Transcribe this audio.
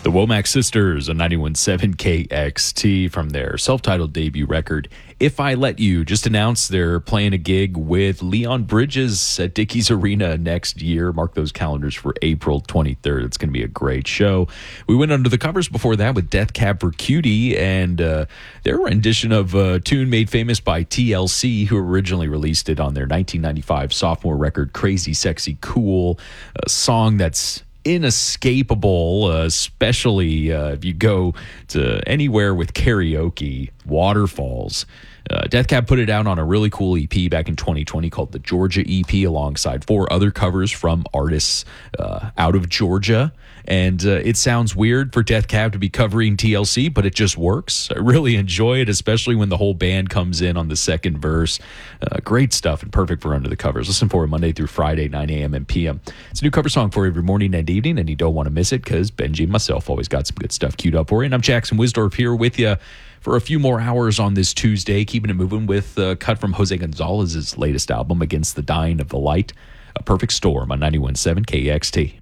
The Womack Sisters on 91.7 KXT from their self-titled debut record, If I Let You, just announced they're playing a gig with Leon Bridges at Dickies Arena next year. Mark those calendars for April 23rd. It's going to be a great show. We went under the covers before that with Death Cab for Cutie and their rendition of a tune made famous by TLC, who originally released it on their 1995 sophomore record, Crazy Sexy Cool, a song that's inescapable, especially if you go to anywhere with karaoke. Waterfalls. Death Cab put it out on a really cool EP back in 2020 called the Georgia EP, alongside 4 other covers from artists out of Georgia. And it sounds weird for Death Cab to be covering TLC, but it just works. I really enjoy it, especially when the whole band comes in on the second verse. Great stuff and perfect for Under the Covers. Listen for it Monday through Friday, 9 a.m. and p.m. It's a new cover song for every morning and evening, and you don't want to miss it because Benji and myself always got some good stuff queued up for you. And I'm Jackson Wisdorf here with you for a few more hours on this Tuesday, keeping it moving with a cut from Jose Gonzalez's latest album, Against the Dying of the Light, A Perfect Storm on 91.7 KXT.